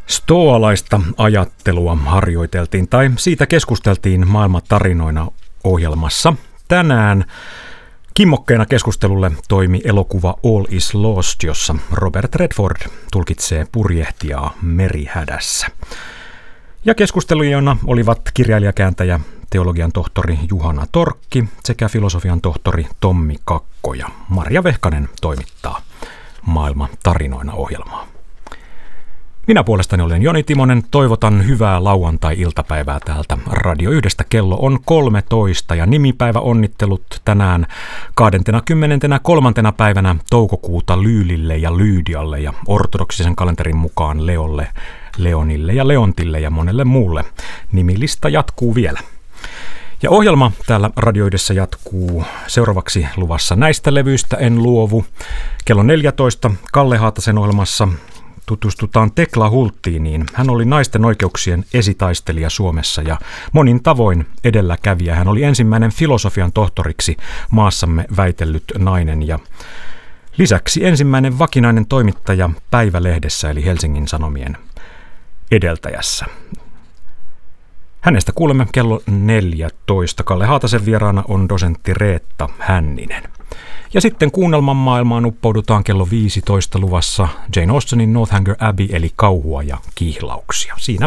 Stoalaista ajattelua harjoiteltiin tai siitä keskusteltiin Maailman tarinoina -ohjelmassa. Tänään kimmokkeena keskustelulle toimi elokuva All is Lost, jossa Robert Redford tulkitsee purjehtijaa merihädässä. Ja keskusteluina olivat kirjailijakääntäjä, teologian tohtori Juhana Torkki sekä filosofian tohtori Tommi Kakko, ja Marja Vehkanen toimittaa Maailman tarinoina -ohjelmaa. Minä puolestani olen Joni Timonen. Toivotan hyvää lauantai-iltapäivää täältä Radio 1:stä. Kello on 13 ja nimipäiväonnittelut tänään 23. päivänä toukokuuta Lyylille ja Lyydialle ja ortodoksisen kalenterin mukaan Leolle, Leonille ja Leontille ja monelle muulle. Nimilista jatkuu vielä. Ja ohjelma täällä Radio 1:ssä jatkuu seuraavaksi luvassa Näistä levyistä en luovu. Kello 14 Kalle Haatasen ohjelmassa tutustutaan Tekla Hulttiiniin. Hän oli naisten oikeuksien esitaistelija Suomessa ja monin tavoin edelläkävijä. Hän oli ensimmäinen filosofian tohtoriksi maassamme väitellyt nainen ja lisäksi ensimmäinen vakinainen toimittaja Päivälehdessä eli Helsingin Sanomien edeltäjässä. Hänestä kuulemme kello 14. Kalle Haatasen vieraana on dosentti Reetta Hänninen. Ja sitten kuunnelman maailmaan uppoudutaan kello 15 luvassa Jane Austenin Northanger Abbey eli kauhua ja kihlauksia. Siinä